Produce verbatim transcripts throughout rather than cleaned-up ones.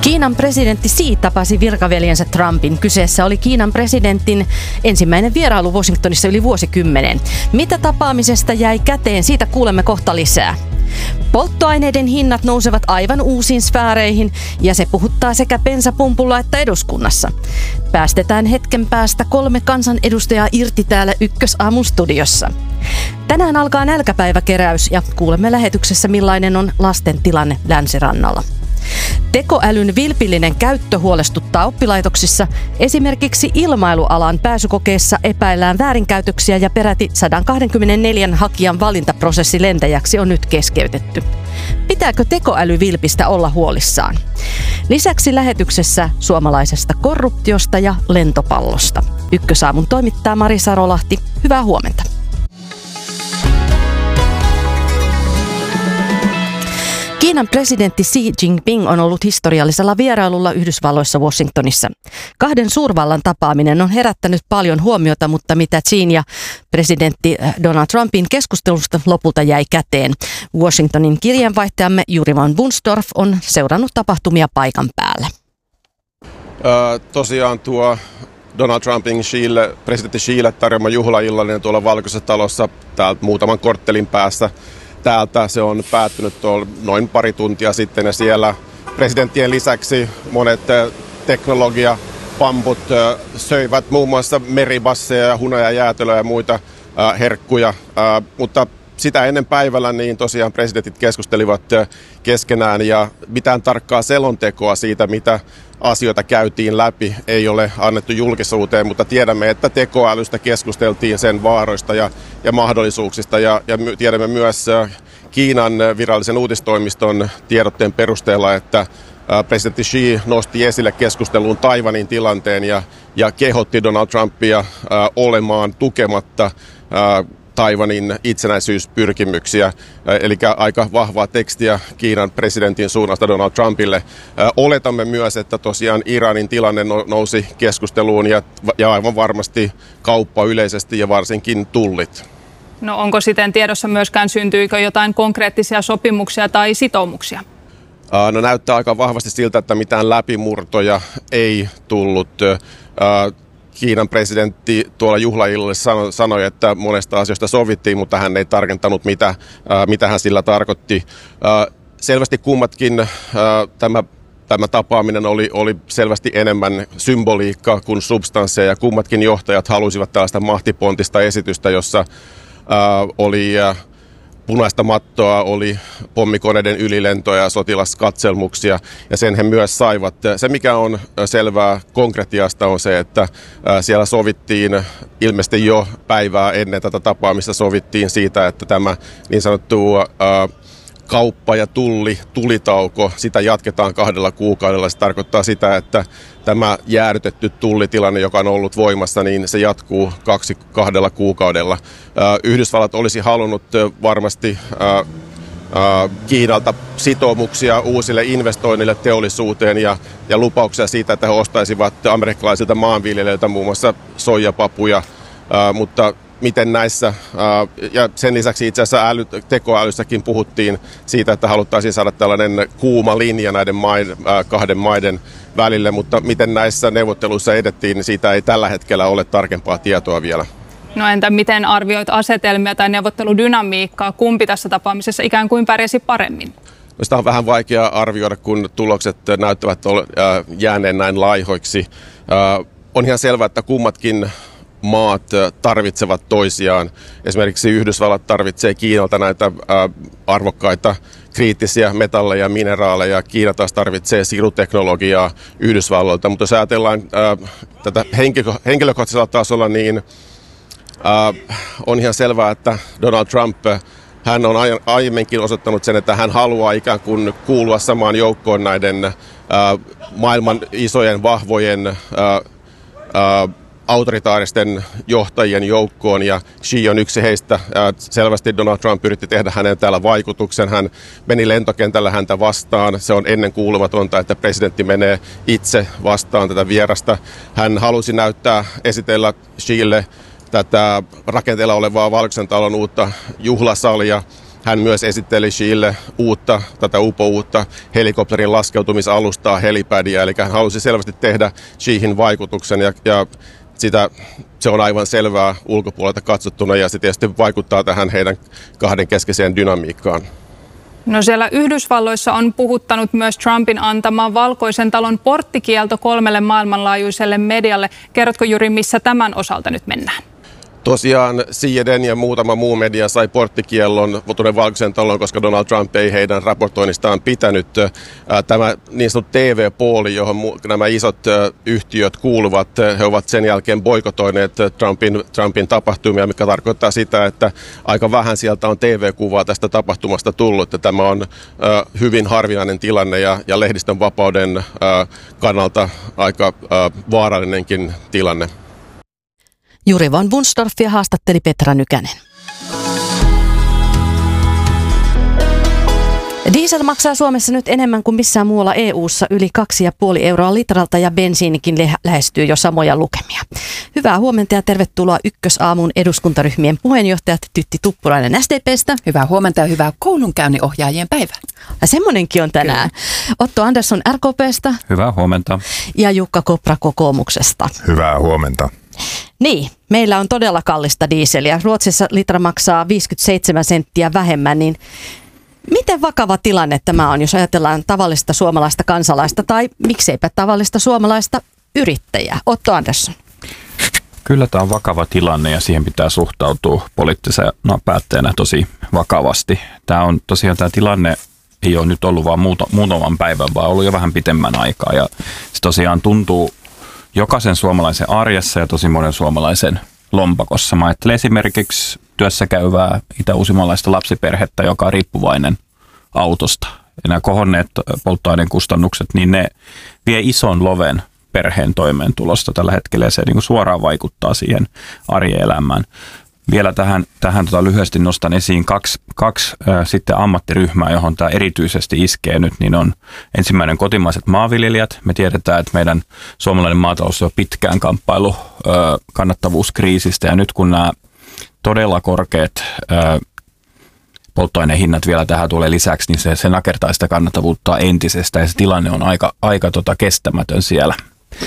Kiinan presidentti Xi tapasi virkaveljensä Trumpin. Kyseessä oli Kiinan presidentin ensimmäinen vierailu Washingtonissa yli vuosikymmenen. Mitä tapaamisesta jäi käteen, siitä kuulemme kohta lisää. Polttoaineiden hinnat nousevat aivan uusiin sfääreihin ja se puhuttaa sekä bensapumpulla että eduskunnassa. Päästetään hetken päästä kolme kansanedustajaa irti täällä Ykkösaamun studiossa. Tänään alkaa nälkäpäiväkeräys ja kuulemme lähetyksessä millainen on lasten tilanne Länsirannalla. Tekoälyn vilpillinen käyttö huolestuttaa oppilaitoksissa. Esimerkiksi ilmailualan pääsykokeessa epäillään väärinkäytöksiä ja peräti sata kaksikymmentäneljä hakijan valintaprosessi lentäjäksi on nyt keskeytetty. Pitääkö tekoälyvilpistä olla huolissaan? Lisäksi lähetyksessä suomalaisesta korruptiosta ja lentopallosta. Ykkösaamun toimittaa Mari Sarolahti. Hyvää huomenta. Kiinan presidentti Xi Jinping on ollut historiallisella vierailulla Yhdysvalloissa Washingtonissa. Kahden suurvallan tapaaminen on herättänyt paljon huomiota, mutta mitä Xiin ja presidentti Donald Trumpin keskustelusta lopulta jäi käteen? Washingtonin kirjeenvaihtajamme Juri van Wunstorff on seurannut tapahtumia paikan päällä. Ö, tosiaan tuo Donald Trumpin Xille, presidentti Xille tarjoama juhlaillallinen tuolla Valkoisessa talossa täältä muutaman korttelin päässä. Täältä se on päättynyt noin pari tuntia sitten ja siellä presidenttien lisäksi monet teknologiapamput söivät muun muassa meribasseja ja hunajajäätelöä ja muita herkkuja, mutta sitä ennen päivällä niin tosiaan presidentit keskustelivat keskenään ja mitään tarkkaa selontekoa siitä, mitä asioita käytiin läpi, ei ole annettu julkisuuteen, mutta tiedämme, että tekoälystä keskusteltiin, sen vaaroista ja, ja mahdollisuuksista ja, ja my, tiedämme myös Kiinan virallisen uutistoimiston tiedotteen perusteella, että presidentti Xi nosti esille keskusteluun Taiwanin tilanteen ja, ja kehotti Donald Trumpia äh, olemaan tukematta äh, Taiwanin itsenäisyyspyrkimyksiä, eli aika vahvaa tekstiä Kiinan presidentin suunnasta Donald Trumpille. Oletamme myös, että tosiaan Iranin tilanne nousi keskusteluun ja, ja aivan varmasti kauppa yleisesti ja varsinkin tullit. No onko siten tiedossa myöskään, syntyykö jotain konkreettisia sopimuksia tai sitoumuksia? No näyttää aika vahvasti siltä, että mitään läpimurtoja ei tullut. Kiinan presidentti tuolla juhlaillalla sanoi, että monesta asiasta sovittiin, mutta hän ei tarkentanut, mitä, mitä hän sillä tarkoitti. Selvästi kummatkin tämä, tämä tapaaminen oli, oli selvästi enemmän symboliikkaa kuin substanssia, ja kummatkin johtajat halusivat tällaista mahtipontista esitystä, jossa oli punaista mattoa, oli pommikoneiden ylilentoja ja sotilaskatselmuksia, ja sen he myös saivat. Se, mikä on selvää konkretiasta, on se, että siellä sovittiin ilmeisesti jo päivää ennen tätä tapaamista sovittiin siitä, että tämä niin sanottu kauppa- ja tulli, tulitauko, sitä jatketaan kahdella kuukaudella. Se tarkoittaa sitä, että tämä jäädytetty tullitilanne, joka on ollut voimassa, niin se jatkuu kaksi kahdella kuukaudella. Yhdysvallat olisi halunnut varmasti Kiinalta sitoumuksia uusille investoinnille teollisuuteen ja, ja lupauksia siitä, että he ostaisivat amerikkalaisilta maanviljelijöiltä muun muassa soijapapuja, mutta miten näissä, ja sen lisäksi itse asiassa äly, tekoälyssäkin puhuttiin siitä, että haluttaisiin saada tällainen kuuma linja näiden maiden, kahden maiden välille, mutta miten näissä neuvotteluissa edettiin, niin siitä ei tällä hetkellä ole tarkempaa tietoa vielä. No entä miten arvioit asetelmia tai neuvotteludynamiikkaa? Kumpi tässä tapaamisessa ikään kuin pärjäsi paremmin? No sitä on vähän vaikea arvioida, kun tulokset näyttävät jääneen näin laihoiksi. On ihan selvää, että kummatkin maat tarvitsevat toisiaan. Esimerkiksi Yhdysvallat tarvitsee Kiinalta näitä arvokkaita kriittisiä metalleja ja mineraaleja. Kiina taas tarvitsee siruteknologiaa Yhdysvalloilta. Mutta jos ajatellaan tätä henkilökohtaisella tasolla, niin on ihan selvää, että Donald Trump, hän on aiemminkin osoittanut sen, että hän haluaa ikään kuin kuulua samaan joukkoon näiden maailman isojen, vahvojen autoritaaristen johtajien joukkoon, ja Xi on yksi heistä. Selvästi Donald Trump yritti tehdä hänen täällä vaikutuksen. Hän meni lentokentällä häntä vastaan. Se on ennenkuulumatonta, että presidentti menee itse vastaan tätä vierasta. Hän halusi näyttää, esitellä Xille tätä rakenteella olevaa Valkoisen talon uutta juhlasalia. hän myös esitteli Xille uutta, tätä upo-uutta helikopterin laskeutumisalustaa, helipadia, eli hän halusi selvästi tehdä Xihin vaikutuksen ja, ja sitä, se on aivan selvää ulkopuolelta katsottuna ja se tietysti vaikuttaa tähän heidän kahden keskeiseen dynamiikkaan. No siellä Yhdysvalloissa on puhuttanut myös Trumpin antama Valkoisen talon porttikielto kolmelle maailmanlaajuiselle medialle. Kerrotko Juri, missä tämän osalta nyt mennään? Tosiaan C N N ja muutama muu media sai porttikiellon tuonne Valkoisen taloon, koska Donald Trump ei heidän raportoinnistaan pitänyt. Tämä niin sanottu T V-puoli, johon nämä isot yhtiöt kuuluvat, he ovat sen jälkeen boikotoineet Trumpin, Trumpin tapahtumia, mikä tarkoittaa sitä, että aika vähän sieltä on T V-kuvaa tästä tapahtumasta tullut. Tämä on hyvin harvinainen tilanne ja, ja lehdistön vapauden kannalta aika vaarallinenkin tilanne. Juri von Bunstorffia haastatteli Petra Nykänen. Diesel maksaa Suomessa nyt enemmän kuin missään muualla E U:ssa, yli kaksi pilkku viisi euroa litralta, ja bensiinikin lähestyy jo samoja lukemia. Hyvää huomenta ja tervetuloa Ykkösaamun eduskuntaryhmien puheenjohtajat Tytti Tuppurainen S D P:stä. Hyvää huomenta ja hyvää koulunkäynninohjaajien päivää. Ja semmonenkin on tänään. Kyllä. Otto Andersson R K P:stä. Hyvää huomenta. Ja Jukka Kopra kokoomuksesta. Hyvää huomenta. Niin, meillä on todella kallista dieseliä. Ruotsissa litra maksaa viisikymmentäseitsemän senttiä vähemmän, niin miten vakava tilanne tämä on, jos ajatellaan tavallista suomalaista kansalaista tai mikseipä tavallista suomalaista yrittäjää? Otto Andersson. Kyllä tämä on vakava tilanne ja siihen pitää suhtautua poliittisena päättäjänä tosi vakavasti. Tämä on tosiaan tämä tilanne ei ole nyt ollut vaan muuta, muutaman päivän, vaan ollut jo vähän pitemmän aikaa ja se tosiaan tuntuu jokaisen suomalaisen arjessa ja tosi monen suomalaisen lompakossa. Mä ajattelen esimerkiksi työssä käyvää itä-uusimalaista lapsiperhettä, joka on riippuvainen autosta. Ja nämä kohonneet polttoaineen kustannukset, niin ne vie ison loven perheen toimeentulosta tällä hetkellä ja se niin kuin suoraan vaikuttaa siihen arjen elämään. Vielä tähän, tähän tota lyhyesti nostan esiin kaksi, kaksi äh, sitten ammattiryhmää, johon tämä erityisesti iskee nyt, niin on ensimmäinen kotimaiset maanviljelijät. Me tiedetään, että meidän suomalainen maatalous on pitkään kamppailu äh, kannattavuuskriisistä ja nyt kun nämä todella korkeat äh, polttoaineen hinnat vielä tähän tulee lisäksi, niin se, se nakertaa sitä kannattavuutta entisestä ja se tilanne on aika, aika tota kestämätön siellä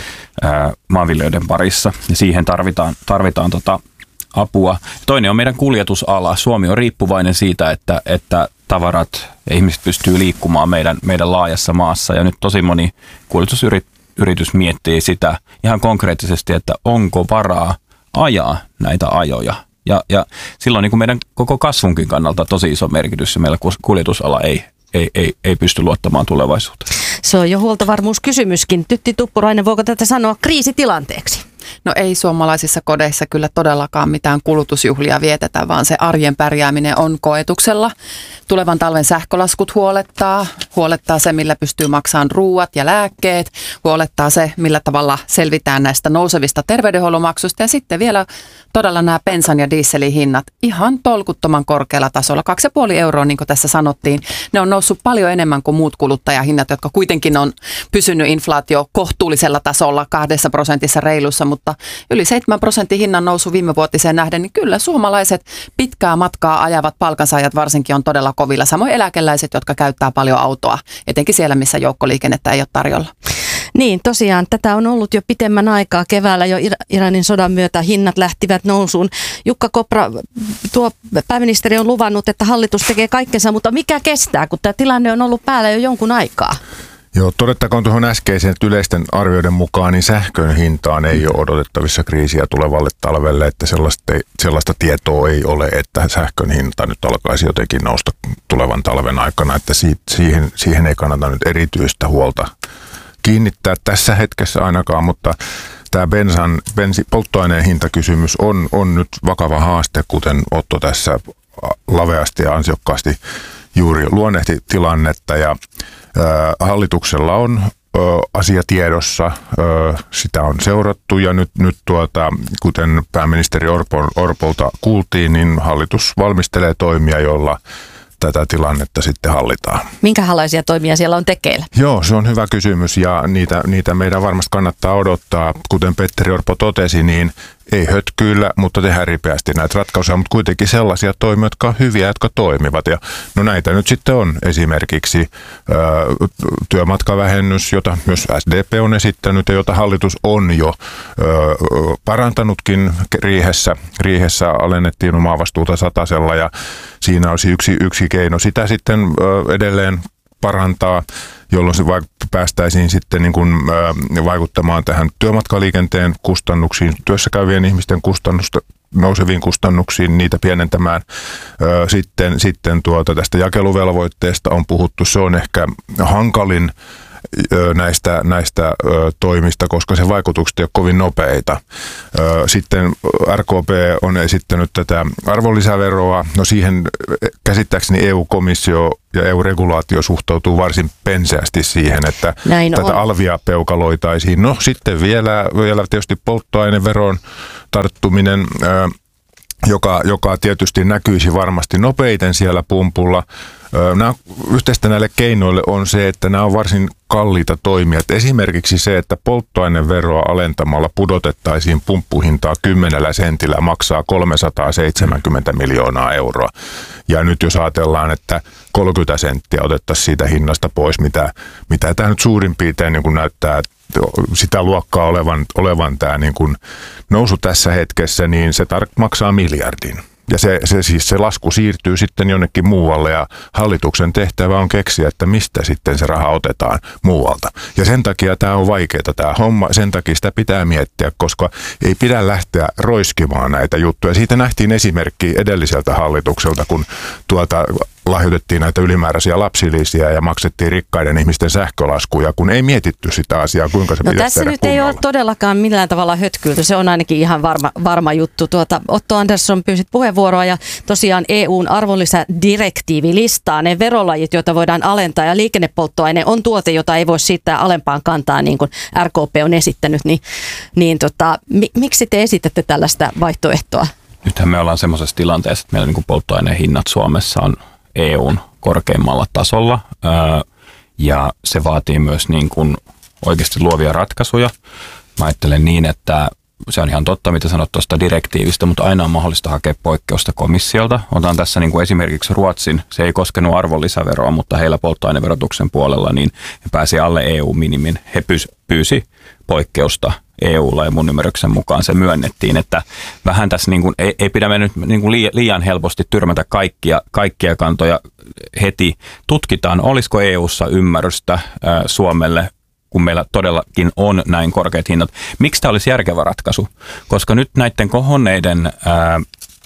äh, maanviljelijöiden parissa ja siihen tarvitaan, tarvitaan tota apua. Toinen on meidän kuljetusala. Suomi on riippuvainen siitä, että, että tavarat ja ihmiset pystyy liikkumaan meidän, meidän laajassa maassa. Ja nyt tosi moni kuljetusyritys miettii sitä ihan konkreettisesti, että onko varaa ajaa näitä ajoja. Ja, ja silloin niin kuin meidän koko kasvunkin kannalta tosi iso merkitys, ja meillä kuljetusala ei, ei, ei, ei pysty luottamaan tulevaisuuteen. Se on jo huoltovarmuuskysymyskin. Tytti Tuppurainen, voiko tätä sanoa kriisitilanteeksi? No ei suomalaisissa kodeissa kyllä todellakaan mitään kulutusjuhlia vietetä, vaan se arjen pärjääminen on koetuksella. Tulevan talven sähkölaskut huolettaa, huolettaa se, millä pystyy maksamaan ruuat ja lääkkeet, huolettaa se, millä tavalla selvitään näistä nousevista terveydenhuollon maksuista ja sitten vielä todella nämä bensan ja dieselin hinnat ihan tolkuttoman korkealla tasolla. Kaksi ja puoli euroa, niin kuin tässä sanottiin, ne on noussut paljon enemmän kuin muut kuluttajahinnat, jotka kuitenkin on pysynyt inflaatio kohtuullisella tasolla kahdessa prosentissa reilussa, mutta yli seitsemän prosentin hinnan nousu viime vuotiseen nähden, niin kyllä suomalaiset pitkää matkaa ajavat palkansaajat varsinkin on todella kovilla. Samoin eläkeläiset, jotka käyttää paljon autoa, etenkin siellä, missä joukkoliikennettä ei ole tarjolla. Niin, tosiaan tätä on ollut jo pitemmän aikaa. Keväällä jo Iranin sodan myötä hinnat lähtivät nousuun. Jukka Kopra, tuo pääministeri on luvannut, että hallitus tekee kaikkensa, mutta mikä kestää, kun tämä tilanne on ollut päällä jo jonkun aikaa? Joo, todettakoon tuohon äskeiseen, että yleisten arvioiden mukaan niin sähkön hintaan ei ole odotettavissa kriisiä tulevalle talvelle, että sellaista, sellaista tietoa ei ole, että sähkön hinta nyt alkaisi jotenkin nousta tulevan talven aikana, että siihen, siihen ei kannata nyt erityistä huolta kiinnittää tässä hetkessä ainakaan, mutta tämä bensan, bensi, polttoaineen hintakysymys on, on nyt vakava haaste, kuten Otto tässä laveasti ja ansiokkaasti juuri luonnehti tilannetta ja ää, hallituksella on ää, asia tiedossa, ää, sitä on seurattu ja nyt, nyt tuota, kuten pääministeri Orpo, Orpolta kuultiin, niin hallitus valmistelee toimia, joilla tätä tilannetta sitten hallitaan. Minkälaisia toimia siellä on tekeillä? Joo, se on hyvä kysymys ja niitä, niitä meidän varmasti kannattaa odottaa. Kuten Petteri Orpo totesi, niin ei hötkyillä, mutta tehdään ripeästi näitä ratkaisuja, mutta kuitenkin sellaisia toimia, jotka on hyviä, jotka toimivat. Ja no näitä nyt sitten on esimerkiksi ö, työmatkavähennys, jota myös S D P on esittänyt ja jota hallitus on jo ö, parantanutkin riihessä. Riihessä alennettiin omaa vastuuta satasella ja siinä olisi yksi, yksi keino sitä sitten ö, edelleen parantaa, jolloin se päästäisiin sitten niin kuin, ä, vaikuttamaan tähän työmatkaliikenteen kustannuksiin, työssä käyvien ihmisten kustannusta, nouseviin kustannuksiin, niitä pienentämään. Ä, sitten sitten tuota, tästä jakeluvelvoitteesta on puhuttu, se on ehkä hankalin näistä, näistä toimista, koska se vaikutukset ei ole kovin nopeita. Sitten R K P on esittänyt tätä arvonlisäveroa. No siihen käsittääkseni E U-komissio ja E U-regulaatio suhtautuu varsin penseästi siihen, että Näin tätä on. alvia peukaloitaisiin. No sitten vielä, vielä tietysti polttoaineveron tarttuminen, joka, joka tietysti näkyisi varmasti nopeiten siellä pumpulla. Nämä, yhteistä näille keinoille on se, että nämä on varsin kalliita toimia. Esimerkiksi se, että polttoaineveroa alentamalla pudotettaisiin pumppuhintaa kymmenellä sentillä maksaa kolmesataaseitsemänkymmentä miljoonaa euroa. Ja nyt jos ajatellaan, että kolmekymmentä senttiä otettaisiin siitä hinnasta pois, mitä, mitä tämä nyt suurin piirtein niin kuin näyttää sitä luokkaa olevan, olevan tämä niin kuin nousu tässä hetkessä, niin se tar- maksaa miljardin. Ja se, se, siis se lasku siirtyy sitten jonnekin muualle ja hallituksen tehtävä on keksiä, että mistä sitten se raha otetaan muualta. Ja sen takia tämä on vaikeaa tämä homma, sen takia sitä pitää miettiä, koska ei pidä lähteä roiskimaan näitä juttuja. Siitä nähtiin esimerkki edelliseltä hallitukselta, kun tuota lahjoitettiin näitä ylimääräisiä lapsilisiä ja maksettiin rikkaiden ihmisten sähkölaskuja, kun ei mietitty sitä asiaa, kuinka se no pitäisi tässä tehdä nyt kunnolla. Ei ole todellakaan millään tavalla hötkylty, se on ainakin ihan varma, varma juttu. Tuota, Otto Andersson pyysit puheenvuoroa ja tosiaan E U:n arvonlisädirektiivi listaa ne verolajit, joita voidaan alentaa ja liikennepolttoaine on tuote, jota ei voi siirtää alempaan kantaan, niin kuin R K P on esittänyt, niin, niin tota, mi, miksi te esitätte tällaista vaihtoehtoa? Nythän me ollaan semmoisessa tilanteessa, että meillä niin kuin polttoaineen hinnat Suomessa on E U:n korkeimmalla tasolla ja se vaatii myös niin kuin oikeasti luovia ratkaisuja. Mä ajattelen niin, että se on ihan totta, mitä sanot tuosta direktiivistä, mutta aina on mahdollista hakea poikkeusta komissiolta. Otan tässä niin kuin esimerkiksi Ruotsin, se ei koskenut arvonlisäveroa, mutta heillä polttoaineverotuksen puolella niin he pääsi alle E U-minimin. He pyysi poikkeusta E U:lla ja mun ymmärryksen mukaan se myönnettiin, että vähän tässä niin kuin, ei, ei pidä me nyt niin kuin liian helposti tyrmätä kaikkia, kaikkia kantoja heti. Tutkitaan, olisiko E U:ssa ymmärrystä ää, Suomelle, kun meillä todellakin on näin korkeat hinnat. Miksi tämä olisi järkevä ratkaisu? Koska nyt näiden kohonneiden ää,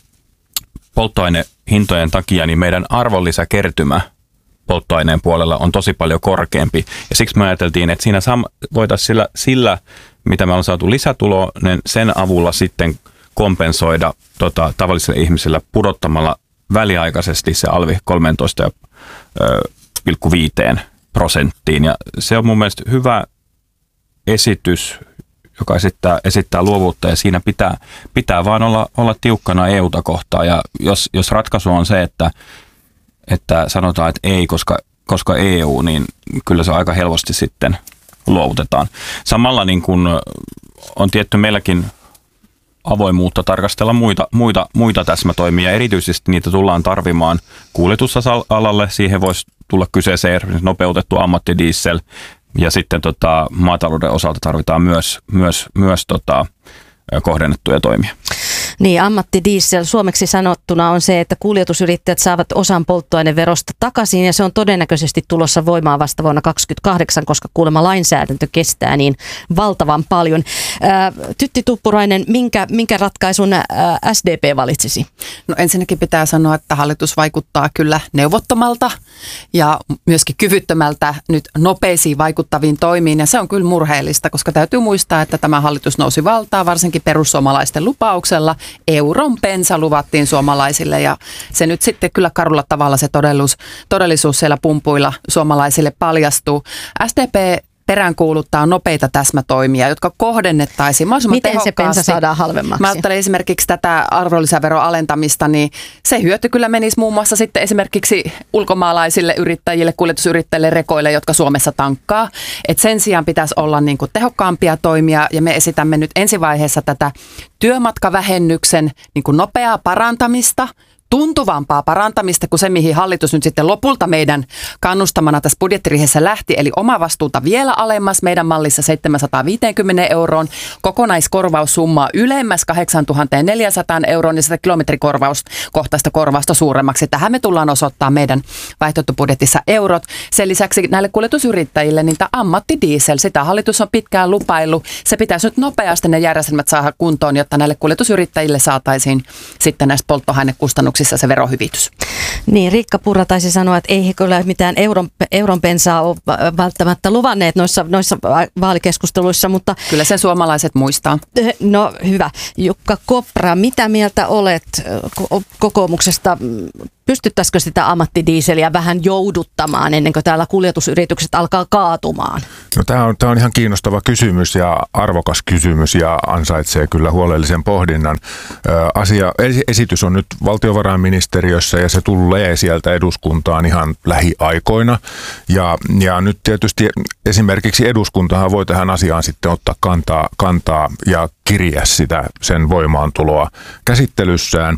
polttoainehintojen takia niin meidän arvonlisäkertymä polttoaineen puolella on tosi paljon korkeampi. Ja siksi me ajateltiin, että siinä voitaisiin sillä, sillä, mitä me on saatu lisätuloa, niin sen avulla sitten kompensoida tota, tavallisille ihmisille pudottamalla väliaikaisesti se alvi kolmetoista pilkku viisi prosenttiin. Ja se on mun mielestä hyvä esitys, joka esittää, esittää luovuutta ja siinä pitää, pitää vaan olla, olla tiukkana E U:ta kohtaan. Ja jos, jos ratkaisu on se, että, että sanotaan, että ei, koska, koska E U, niin kyllä se aika helposti sitten luovutetaan. Samalla niin kuin on tietty meilläkin avoimuutta tarkastella muita, muita, muita täsmätoimia. Erityisesti niitä tullaan tarvimaan kuljetusalalle. Siihen voisi tulla kyseeseen nopeutettu ammattidiesel. Ja sitten tota, maatalouden osalta tarvitaan myös, myös, myös tota, kohdennettuja toimia. Niin, ammattidiesel suomeksi sanottuna on se, että kuljetusyrittäjät saavat osan polttoaineverosta takaisin ja se on todennäköisesti tulossa voimaan vasta vuonna kaksikymmentäkahdeksan, koska kuulemma lainsäädäntö kestää niin valtavan paljon. Ää, Tytti Tuppurainen, minkä, minkä ratkaisun ää, S D P valitsisi? No ensinnäkin pitää sanoa, että hallitus vaikuttaa kyllä neuvottomalta ja myöskin kyvyttömältä nyt nopeisiin vaikuttaviin toimiin ja se on kyllä murheellista, koska täytyy muistaa, että tämä hallitus nousi valtaan varsinkin perussuomalaisten lupauksella. Euron bensa luvattiin suomalaisille ja se nyt sitten kyllä karulla tavalla se todellisuus, todellisuus siellä pumpuilla suomalaisille paljastuu. S D P peräänkuuluttaa nopeita täsmätoimia, jotka kohdennettaisiin mahdollisimman Miten tehokkaasti. se bensa saadaan halvemmaksi? Mä ajattelen esimerkiksi tätä arvonlisäveron alentamista, niin se hyöty kyllä menisi muun muassa sitten esimerkiksi ulkomaalaisille yrittäjille, kuljetusyrittäjille, rekoille, jotka Suomessa tankkaa. Et sen sijaan pitäisi olla niin kuin tehokkaampia toimia ja me esitämme nyt ensivaiheessa tätä työmatkavähennyksen niin kuin nopeaa parantamista, tuntuvampaa parantamista kuin se, mihin hallitus nyt sitten lopulta meidän kannustamana tässä budjettiriihessä lähti, eli omavastuuta vielä alemmas meidän mallissa seitsemänsataaviisikymmentä euroon, kokonaiskorvaussummaa ylemmäs kahdeksantuhatta neljäsataa euroon ja sitä kilometrikorvauskohtaista korvausta suuremmaksi. Tähän me tullaan osoittaa meidän vaihtoehtobudjetissa eurot. Sen lisäksi näille kuljetusyrittäjille niin tämä ammattidiesel, sitä hallitus on pitkään lupaillut. Se pitäisi nyt nopeasti ne järjestelmät saada kuntoon, jotta näille kuljetusyrittäjille saataisiin sitten näistä polttoainekustannuksista se verohyvitys. Niin, Riikka Purra taisi sanoa, että ei he kyllä mitään euron, euron pensaa ole välttämättä luvanneet noissa, noissa vaalikeskusteluissa, mutta... Kyllä se suomalaiset muistaa. No hyvä. Jukka Kopra, mitä mieltä olet kokoomuksesta? Pystyttäisikö sitä ammattidiiseliä vähän jouduttamaan ennen kuin täällä kuljetusyritykset alkaa kaatumaan? No, tämä on, tämä on ihan kiinnostava kysymys ja arvokas kysymys ja ansaitsee kyllä huolellisen pohdinnan. Asia, esitys on nyt valtiovarainministeriössä ja se tulee sieltä eduskuntaan ihan lähiaikoina. Ja, ja nyt tietysti esimerkiksi eduskuntahan voi tähän asiaan sitten ottaa kantaa, kantaa ja kirjaa sitä sen voimaantuloa käsittelyssään.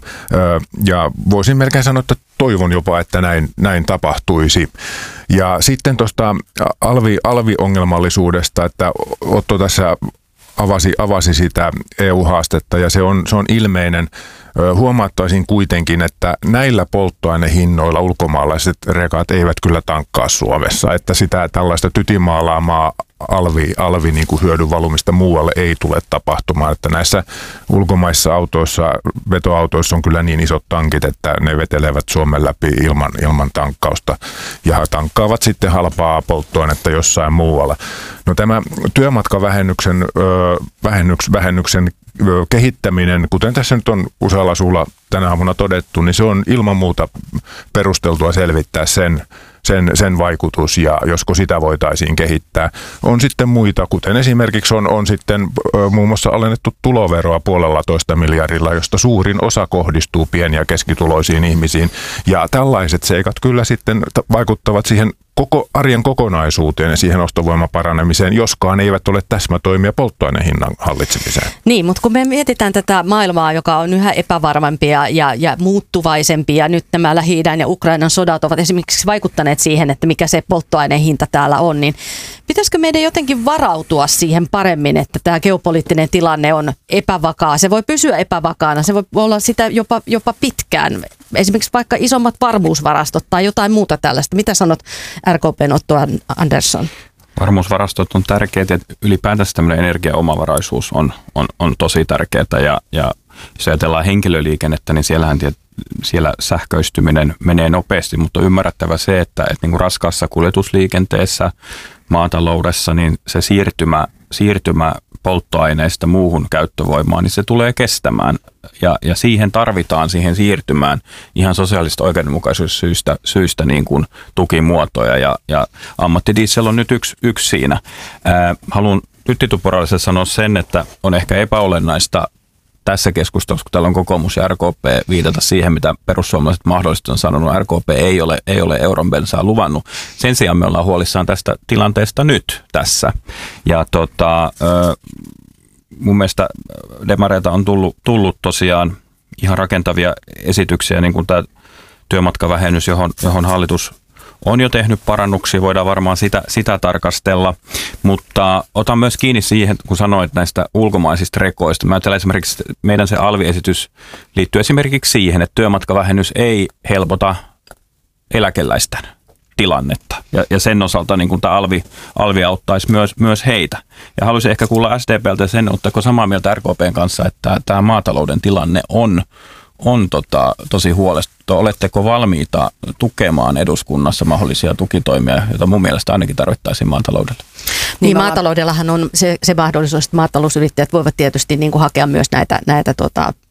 Ja voisin melkein sanoa, että toivon jopa, että näin, näin tapahtuisi. Ja sitten tuosta alvi, alvi-ongelmallisuudesta, että Otto tässä avasi, avasi sitä E U-haastetta ja se on, se on ilmeinen. Huomauttaisin kuitenkin, että näillä polttoainehinnoilla ulkomaalaiset rekat eivät kyllä tankkaa Suomessa, että sitä tällaista tytimaalaamaa alvi, alvi niin kuin hyödyn valumista muualle ei tule tapahtumaan, että näissä ulkomaissa autoissa, vetoautoissa on kyllä niin isot tankit, että ne vetelevät Suomen läpi ilman, ilman tankkausta ja tankkaavat sitten halpaa polttoainetta jossain muualla. No tämä työmatkavähennyksen ö, vähennyks, vähennyksen kehittäminen, kuten tässä nyt on usealla suulla tänä aamuna todettu, niin se on ilman muuta perusteltua selvittää sen, sen, sen vaikutus ja josko sitä voitaisiin kehittää. On sitten muita, kuten esimerkiksi on, on sitten muun muassa alennettu tuloveroa puolella toista miljardilla, josta suurin osa kohdistuu pieni- ja keskituloisiin ihmisiin. Ja tällaiset seikat kyllä sitten vaikuttavat siihen koko arjen kokonaisuuteen ja siihen ostovoiman paranemiseen, joskaan eivät ole täsmätoimia polttoainehinnan hallitsemiseen. Niin, mutta kun me mietitään tätä maailmaa, joka on yhä epävarmempi ja, ja, ja muuttuvaisempi, ja nyt nämä Lähi-idän ja Ukrainan sodat ovat esimerkiksi vaikuttaneet siihen, että mikä se polttoaineen hinta täällä on, niin pitäisikö meidän jotenkin varautua siihen paremmin, että tämä geopoliittinen tilanne on epävakaa? Se voi pysyä epävakaana, se voi olla sitä jopa, jopa pitkään. Esimerkiksi vaikka isommat varmuusvarastot tai jotain muuta tällaista. Mitä sanot R K P:n Otto Andersson? Varmuusvarastot on tärkeitä, että ylipäätänsä tämmöinen energiaomavaraisuus on, on, on tosi tärkeää ja, ja jos ajatellaan henkilöliikennettä, niin siellähän siellä sähköistyminen menee nopeasti, mutta on ymmärrettävä se, että, että niin kuin raskaassa kuljetusliikenteessä, maataloudessa, niin se siirtymä, siirtymä polttoaineista muuhun käyttövoimaan, niin se tulee kestämään ja, ja siihen tarvitaan siihen siirtymään ihan sosiaalista oikeudenmukaisuussyistä syistä niin kuin tukimuotoja ja, ja ammattidiesel on nyt yksi, yksi siinä. Ää, haluan tyttitupuralle sanoa sen, että on ehkä epäolennaista tässä keskustelussa, kun täällä on kokoomus ja R K P, viitata siihen, mitä perussuomalaiset mahdollisesti on sanonut. R K P ei ole, ei ole euron bensaa luvannut. Sen sijaan me ollaan huolissaan tästä tilanteesta nyt tässä. Ja tota, mun mielestä demareilta on tullut, tullut tosiaan ihan rakentavia esityksiä, niin kuin tämä työmatkavähennys, johon, johon hallitus on jo tehnyt parannuksia, voidaan varmaan sitä, sitä tarkastella, mutta otan myös kiinni siihen, kun sanoit näistä ulkomaisista rekoista. Mä ajattelen esimerkiksi, meidän se alviesitys liittyy esimerkiksi siihen, että työmatkavähennys ei helpota eläkeläisten tilannetta. Ja, ja sen osalta niin tämä alvi, alvi auttaisi myös, myös heitä. Ja haluaisin ehkä kuulla S D P:ltä sen, ottaako samaa mieltä R K P:n kanssa, että tämä maatalouden tilanne on on tota, tosi huolestuttava. Oletteko valmiita tukemaan eduskunnassa mahdollisia tukitoimia, joita mun mielestä ainakin tarvittaisiin maataloudelle? Niin, maataloudellahan on se, se mahdollisuus, että maatalousyrittäjät voivat tietysti niin kuin hakea myös näitä, näitä tota,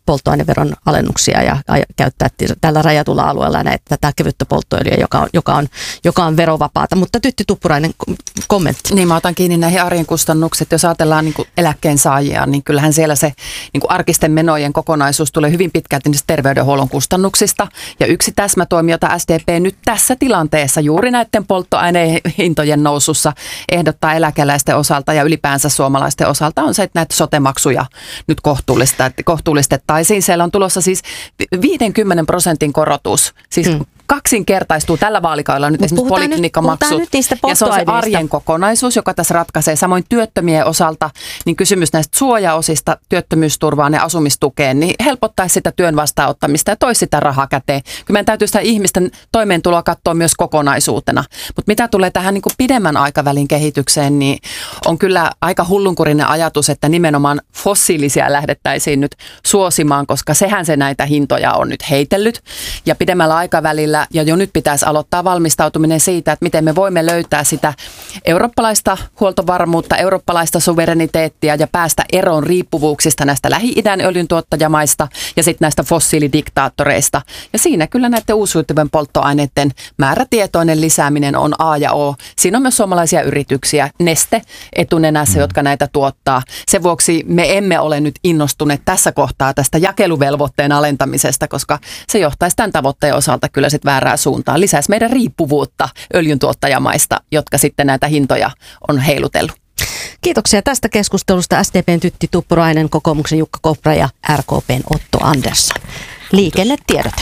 polttoaineveron alennuksia ja, ja käyttää tällä rajatulla alueella näitä, tätä kevyttä polttoöljyä, joka on, joka, on, joka on verovapaata. Mutta Tytti Tuppurainen, kommentti. Niin, mä otan kiinni näihin arjen kustannukset. Jos ajatellaan niin kuin eläkkeensaajia, niin kyllähän siellä se niin kuin arkisten menojen kokonaisuus tulee hyvin pitkälti niistä terveydenhuollon kustannuksista. Ja yksi täsmätoimi, jota S D P nyt tässä tilanteessa juuri näiden polttoainehintojen nousussa ehdottaa eläkeläisten osalta ja ylipäänsä suomalaisten osalta on se, että näitä sote-maksuja nyt kohtuullistettaisiin. Siellä on tulossa siis viidenkymmenen prosentin korotus. Siis hmm. kaksinkertaistuu tällä vaalikaudella nyt Mut esimerkiksi poliklinikkamaksut. Ja se on se arjen kokonaisuus, joka tässä ratkaisee. Samoin työttömien osalta niin kysymys näistä suojaosista työttömyysturvaan ja asumistukeen niin helpottaisi sitä työn vastaanottamista ja toisi sitä rahaa käteen. Kyllä meidän täytyy sitä ihmisten toimeentuloa katsoa myös kokonaisuutena. Mutta mitä tulee tähän niin kuin pidemmän aikavälin kehitykseen, niin on kyllä aika hullunkurinen ajatus, että nimenomaan fossiilisia lähdettäisiin nyt suosimaan, koska sehän se näitä hintoja on nyt heitellyt. Ja pidemmällä aikavälillä ja jo nyt pitäisi aloittaa valmistautuminen siitä, että miten me voimme löytää sitä eurooppalaista huoltovarmuutta, eurooppalaista suvereniteettia ja päästä eroon riippuvuuksista näistä Lähi-idän öljyntuottajamaista ja sitten näistä fossiilidiktaattoreista. Ja siinä kyllä näiden uusiutuvien polttoaineiden määrätietoinen lisääminen on A ja O. Siinä on myös suomalaisia yrityksiä, Neste etunenässä, jotka näitä tuottaa. Sen vuoksi me emme ole nyt innostuneet tässä kohtaa tästä jakeluvelvoitteen alentamisesta, koska se johtaisi tämän tavoitteen osalta kyllä sitten väärää suuntaan. Lisäisi meidän riippuvuutta öljyntuottajamaista, jotka sitten näitä hintoja on heilutellut. Kiitoksia tästä keskustelusta S D P:n Tytti Tuppurainen, kokoomuksen Jukka Kopra ja R K P:n Otto Andersson. Liikennetiedote.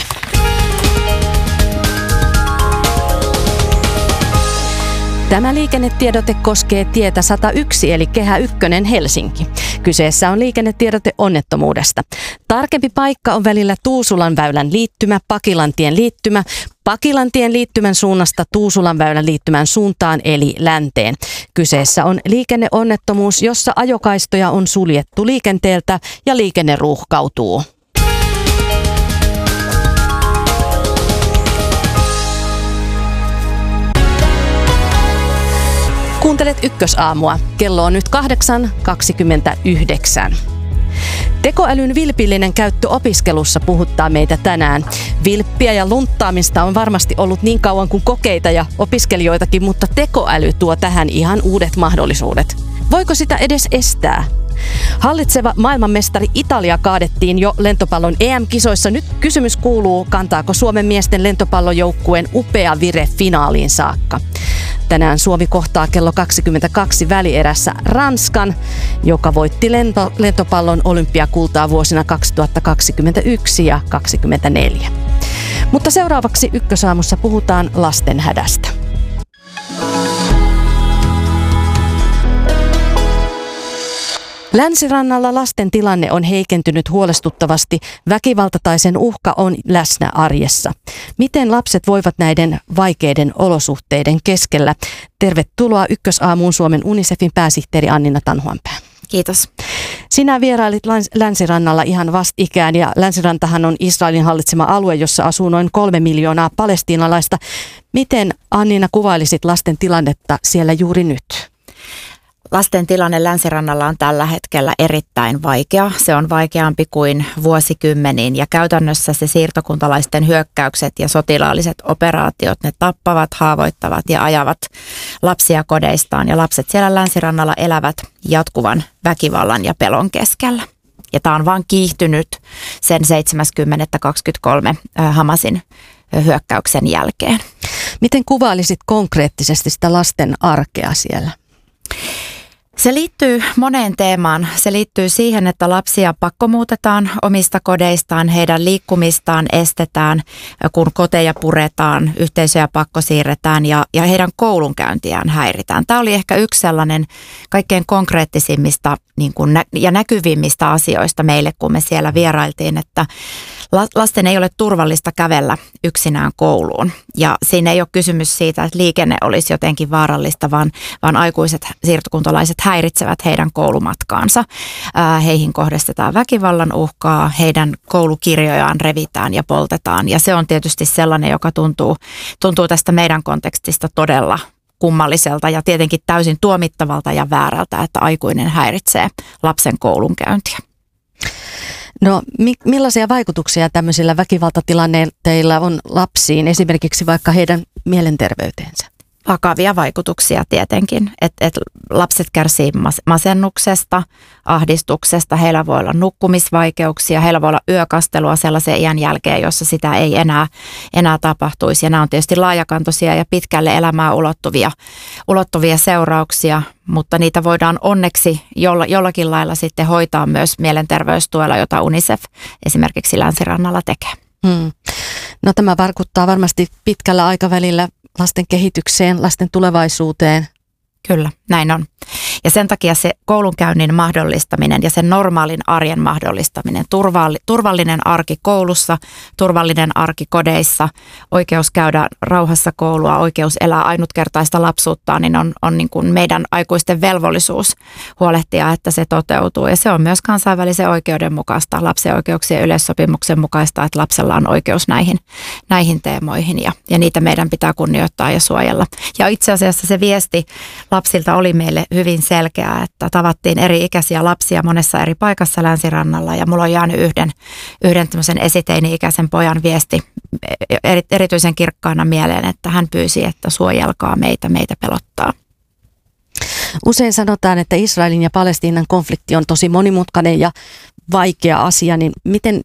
Tämä liikennetiedote koskee tietä sata yksi eli Kehä ykkönen Helsinki. Kyseessä on liikennetiedote onnettomuudesta. Tarkempi paikka on välillä Tuusulan väylän liittymä, Pakilantien liittymä, Pakilantien liittymän suunnasta Tuusulan väylän liittymän suuntaan eli länteen. Kyseessä on liikenneonnettomuus, jossa ajokaistoja on suljettu liikenteeltä ja liikenne ruuhkautuu. Kuuntelet Ykkösaamua. Kello on nyt kahdeksan kaksikymmentäyhdeksän. Tekoälyn vilpillinen käyttö opiskelussa puhuttaa meitä tänään. Vilppiä ja lunttaamista on varmasti ollut niin kauan kuin kokeita ja opiskelijoitakin, mutta tekoäly tuo tähän ihan uudet mahdollisuudet. Voiko sitä edes estää? Hallitseva maailmanmestari Italia kaadettiin jo lentopallon E M-kisoissa. Nyt kysymys kuuluu, kantaako Suomen miesten lentopallojoukkueen upea vire finaaliin saakka. Tänään Suomi kohtaa kello kaksikymmentäkaksi välierässä Ranskan, joka voitti lento, lentopallon olympiakultaa vuosina kaksituhattakaksikymmentäyksi ja kaksituhattakaksikymmentäneljä. Mutta seuraavaksi Ykkösaamussa puhutaan lasten hädästä. Länsirannalla lasten tilanne on heikentynyt huolestuttavasti. Väkivalta tai sen uhka on läsnä arjessa. Miten lapset voivat näiden vaikeiden olosuhteiden keskellä? Tervetuloa Ykkösaamuun Suomen Unicefin pääsihteeri Annina Tanhuanpää. Kiitos. Sinä vierailit Länsirannalla ihan vastikään ja Länsirantahan on Israelin hallitsema alue, jossa asuu noin kolme miljoonaa palestiinalaista. Miten Annina kuvailisit lasten tilannetta siellä juuri nyt? Lasten tilanne Länsirannalla on tällä hetkellä erittäin vaikea. Se on vaikeampi kuin vuosikymmeniin ja käytännössä se siirtokuntalaisten hyökkäykset ja sotilaalliset operaatiot, ne tappavat, haavoittavat ja ajavat lapsia kodeistaan. Ja lapset siellä Länsirannalla elävät jatkuvan väkivallan ja pelon keskellä. Ja tämä on vaan kiihtynyt sen seitsemäs kymmenettä kaksikymmentäkolme Hamasin hyökkäyksen jälkeen. Miten kuvailisit konkreettisesti sitä lasten arkea siellä? Se liittyy moneen teemaan. Se liittyy siihen, että lapsia pakkomuutetaan omista kodeistaan, heidän liikkumistaan estetään, kun koteja puretaan, yhteisöjä pakkosiirretään ja, ja heidän koulunkäyntiään häiritään. Tämä oli ehkä yksi sellainen kaikkein konkreettisimmista niin kuin nä- ja näkyvimmistä asioista meille, kun me siellä vierailtiin, että lasten ei ole turvallista kävellä yksinään kouluun. Ja siinä ei ole kysymys siitä, että liikenne olisi jotenkin vaarallista, vaan, vaan aikuiset siirtokuntalaiset häiritsevät heidän koulumatkaansa. Heihin kohdistetaan väkivallan uhkaa, heidän koulukirjojaan revitään ja poltetaan. Ja se on tietysti sellainen, joka tuntuu, tuntuu tästä meidän kontekstista todella kummalliselta ja tietenkin täysin tuomittavalta ja väärältä, että aikuinen häiritsee lapsen koulunkäyntiä. No mi- millaisia vaikutuksia tämmöisillä väkivaltatilanteilla on lapsiin, esimerkiksi vaikka heidän mielenterveyteensä? Vakavia vaikutuksia tietenkin, että et lapset kärsii mas- masennuksesta, ahdistuksesta, heillä voi olla nukkumisvaikeuksia, heillä voi olla yökastelua sellaisen iän jälkeen, jossa sitä ei enää, enää tapahtuisi. Ja nämä on tietysti laajakantoisia ja pitkälle elämään ulottuvia, ulottuvia seurauksia, mutta niitä voidaan onneksi jolla, jollakin lailla sitten hoitaa myös mielenterveystuella, jota UNICEF esimerkiksi Länsirannalla tekee. Hmm. No tämä vaikuttaa varmasti pitkällä aikavälillä lasten kehitykseen, lasten tulevaisuuteen. Kyllä, näin on. Ja sen takia se koulunkäynnin mahdollistaminen ja sen normaalin arjen mahdollistaminen, turvallinen arki koulussa, turvallinen arki kodeissa, oikeus käydä rauhassa koulua, oikeus elää ainutkertaista lapsuuttaan, niin on, on niin kuin meidän aikuisten velvollisuus huolehtia, että se toteutuu. Ja se on myös kansainvälisen oikeuden mukaista, lapsen oikeuksien yleissopimuksen mukaista, että lapsella on oikeus näihin, näihin teemoihin ja, ja niitä meidän pitää kunnioittaa ja suojella. Ja itse asiassa se viesti lapsilta oli meille hyvin selkeää, että tavattiin eri-ikäisiä lapsia monessa eri paikassa Länsirannalla ja mulla on jäänyt yhden, yhden tämmöisen esiteini-ikäisen pojan viesti erityisen kirkkaana mieleen, että hän pyysi, että suojelkaa meitä, meitä pelottaa. Usein sanotaan, että Israelin ja Palestiinan konflikti on tosi monimutkainen ja vaikea asia, niin miten